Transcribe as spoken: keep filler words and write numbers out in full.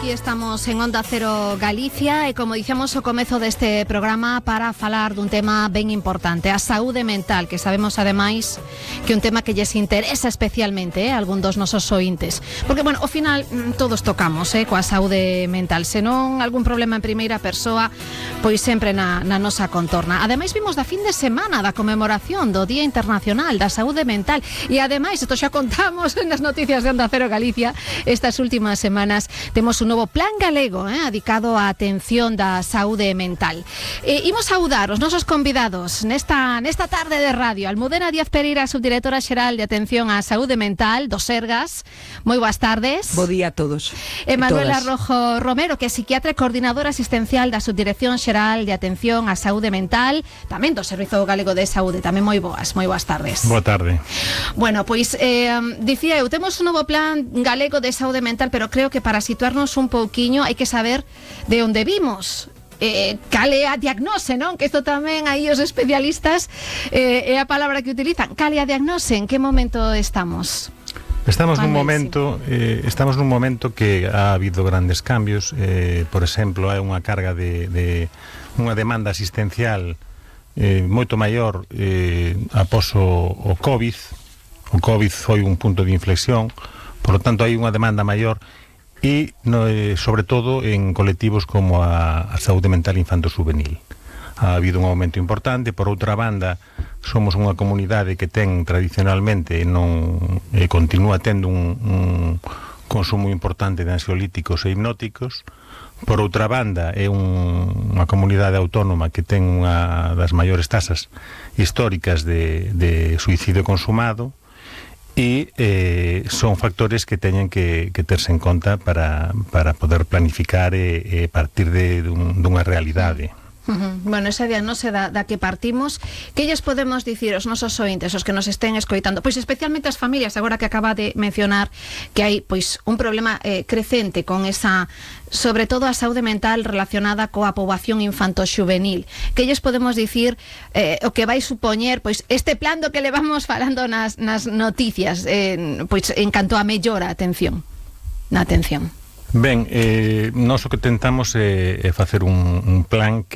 Aquí estamos en Onda Cero Galicia e como dixemos ao comezo deste programa para falar dun tema ben importante, a saúde mental, que sabemos ademais que é un tema que lles interesa especialmente eh, a algún dos nosos ointes, porque, bueno, ao final todos tocamos eh, coa saúde mental, senón algún problema en primeira persoa, pois sempre na, na nosa contorna. Ademais vimos da fin de semana da conmemoración do Día Internacional da Saúde Mental e ademais, isto xa contamos nas noticias de Onda Cero Galicia, estas últimas semanas temos un novo plan galego eh, dedicado á atención da saúde mental. Eh, imos saudar os nosos convidados nesta, nesta tarde de radio. Almudena Díaz Pereira, subdirectora xeral de Atención á Saúde Mental do Sergas. Moi boas tardes. Bo día a todos. E Manuela Rojo Romero, que é psiquiatra e coordinadora asistencial da Subdirección Xeral de Atención á Saúde Mental, tamén do Servizo Galego de Saúde. Tamén moi boas, moi boas tardes. Boa tarde. Bueno, pois, eh, dicía eu, temos un novo plan galego de saúde mental, pero creo que para situarnos un pouquiño hai que saber de onde vimos. Eh, cal é a diagnose, non? Que isto tamén aí os especialistas eh, é a palabra que utilizan. Cal é a diagnose? En que momento estamos? Estamos nun Manuel, momento, sí. eh, estamos nun momento que ha habido grandes cambios. Eh, por exemplo, hai unha carga de, de unha demanda asistencial eh, moito maior eh, após o, o COVID. O COVID foi un punto de inflexión, por lo tanto hai unha demanda maior e no, eh, sobre todo en colectivos como a, a saúde mental infanto-juvenil. Ha habido un aumento importante. Por outra banda, somos unha comunidade que ten tradicionalmente non eh, continúa tendo un, un consumo importante de ansiolíticos e hipnóticos. Por outra banda, é un, unha comunidade autónoma que ten unha das maiores tasas históricas de, de suicidio consumado. E eh, son factores que teñen que, que terse en conta para, para poder planificar e, e partir de, dun, dunha realidade. Uh-huh. Bueno, esa diagnose da, da que partimos, que lles podemos dicir aos nosos ointes, os que nos estén escoitando, pois especialmente as familias, agora que acaba de mencionar que hai pois un problema eh, crecente con esa, sobre todo a saúde mental relacionada coa poboación infanto-xuvenil, que lles podemos dicir eh, o que vai supoñer pois este plan do que le vamos falando nas, nas noticias, eh, pois en canto a mellora a atención na atención. Ben, eh, nós o que tentamos é, é facer un, un plan que